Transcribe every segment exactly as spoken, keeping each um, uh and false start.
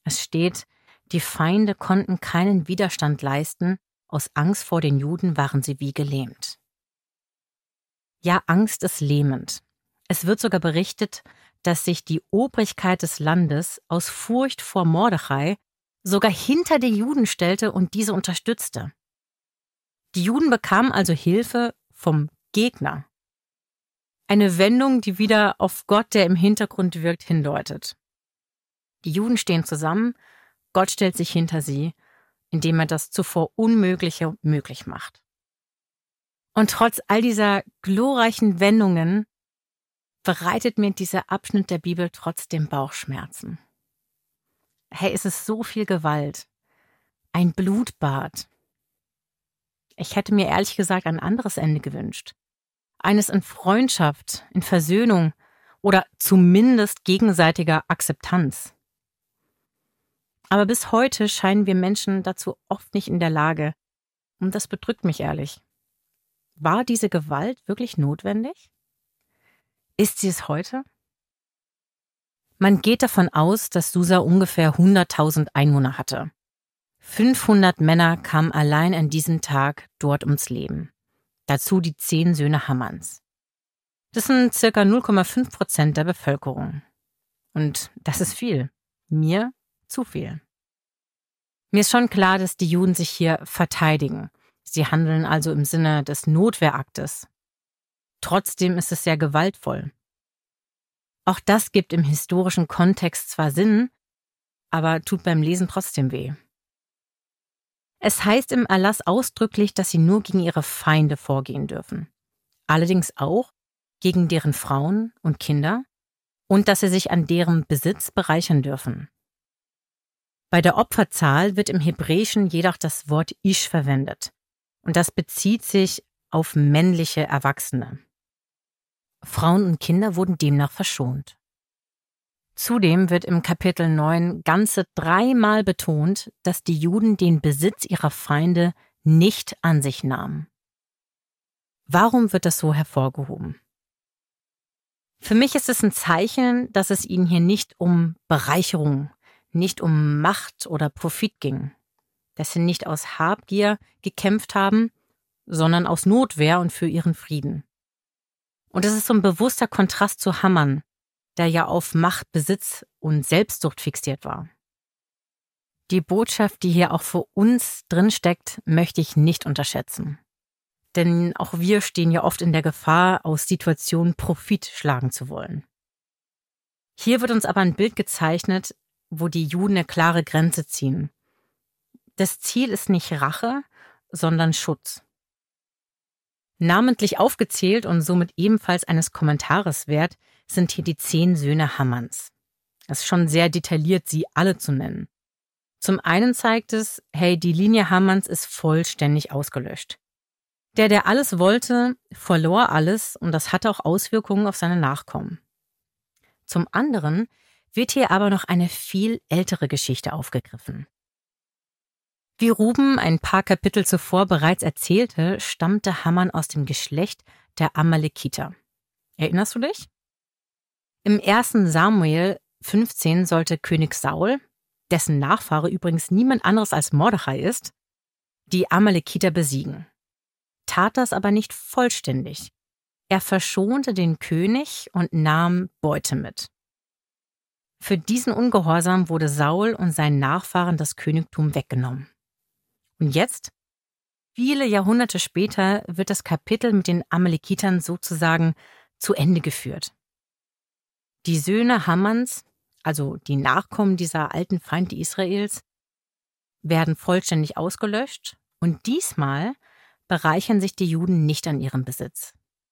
Es steht, die Feinde konnten keinen Widerstand leisten, aus Angst vor den Juden waren sie wie gelähmt. Ja, Angst ist lähmend. Es wird sogar berichtet, dass sich die Obrigkeit des Landes aus Furcht vor Mordechai sogar hinter die Juden stellte und diese unterstützte. Die Juden bekamen also Hilfe vom Gegner. Eine Wendung, die wieder auf Gott, der im Hintergrund wirkt, hindeutet. Die Juden stehen zusammen, Gott stellt sich hinter sie, indem er das zuvor Unmögliche möglich macht. Und trotz all dieser glorreichen Wendungen bereitet mir dieser Abschnitt der Bibel trotzdem Bauchschmerzen. Hey, es ist so viel Gewalt. Ein Blutbad. Ich hätte mir ehrlich gesagt ein anderes Ende gewünscht. Eines in Freundschaft, in Versöhnung oder zumindest gegenseitiger Akzeptanz. Aber bis heute scheinen wir Menschen dazu oft nicht in der Lage. Und das bedrückt mich ehrlich. War diese Gewalt wirklich notwendig? Ist sie es heute? Man geht davon aus, dass Susa ungefähr hunderttausend Einwohner hatte. fünfhundert Männer kamen allein an diesem Tag dort ums Leben. Dazu die zehn Söhne Hammans. Das sind circa null Komma fünf Prozent der Bevölkerung. Und das ist viel. Mir zu viel. Mir ist schon klar, dass die Juden sich hier verteidigen. Sie handeln also im Sinne des Notwehraktes. Trotzdem ist es sehr gewaltvoll. Auch das gibt im historischen Kontext zwar Sinn, aber tut beim Lesen trotzdem weh. Es heißt im Erlass ausdrücklich, dass sie nur gegen ihre Feinde vorgehen dürfen. Allerdings auch gegen deren Frauen und Kinder und dass sie sich an deren Besitz bereichern dürfen. Bei der Opferzahl wird im Hebräischen jedoch das Wort Ish verwendet und das bezieht sich auf männliche Erwachsene. Frauen und Kinder wurden demnach verschont. Zudem wird im Kapitel neun ganze dreimal betont, dass die Juden den Besitz ihrer Feinde nicht an sich nahmen. Warum wird das so hervorgehoben? Für mich ist es ein Zeichen, dass es ihnen hier nicht um Bereicherung, nicht um Macht oder Profit ging, dass sie nicht aus Habgier gekämpft haben, sondern aus Notwehr und für ihren Frieden. Und es ist so ein bewusster Kontrast zu Haman, der ja auf Macht, Besitz und Selbstsucht fixiert war. Die Botschaft, die hier auch für uns drinsteckt, möchte ich nicht unterschätzen. Denn auch wir stehen ja oft in der Gefahr, aus Situationen Profit schlagen zu wollen. Hier wird uns aber ein Bild gezeichnet, wo die Juden eine klare Grenze ziehen. Das Ziel ist nicht Rache, sondern Schutz. Namentlich aufgezählt und somit ebenfalls eines Kommentares wert, sind hier die zehn Söhne Hammans. Es ist schon sehr detailliert, sie alle zu nennen. Zum einen zeigt es, hey, die Linie Hammans ist vollständig ausgelöscht. Der, der alles wollte, verlor alles und das hatte auch Auswirkungen auf seine Nachkommen. Zum anderen wird hier aber noch eine viel ältere Geschichte aufgegriffen. Wie Ruben ein paar Kapitel zuvor bereits erzählte, stammte Haman aus dem Geschlecht der Amalekiter. Erinnerst du dich? Im ersten Samuel fünfzehn sollte König Saul, dessen Nachfahre übrigens niemand anderes als Mordechai ist, die Amalekiter besiegen. Tat das aber nicht vollständig. Er verschonte den König und nahm Beute mit. Für diesen Ungehorsam wurde Saul und seinen Nachfahren das Königtum weggenommen. Und jetzt, viele Jahrhunderte später, wird das Kapitel mit den Amalekitern sozusagen zu Ende geführt. Die Söhne Hammans, also die Nachkommen dieser alten Feinde Israels, werden vollständig ausgelöscht und diesmal bereichern sich die Juden nicht an ihrem Besitz.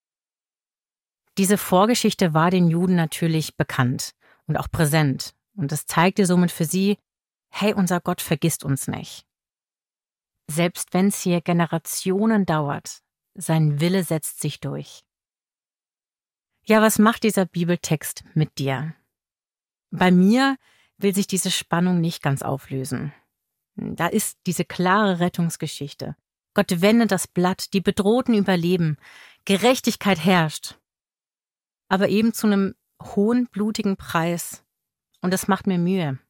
Diese Vorgeschichte war den Juden natürlich bekannt und auch präsent und es zeigte somit für sie, hey, unser Gott vergisst uns nicht. Selbst wenn es hier Generationen dauert, sein Wille setzt sich durch. Ja, was macht dieser Bibeltext mit dir? Bei mir will sich diese Spannung nicht ganz auflösen. Da ist diese klare Rettungsgeschichte. Gott wendet das Blatt, die Bedrohten überleben, Gerechtigkeit herrscht. Aber eben zu einem hohen, blutigen Preis. Und das macht mir Mühe.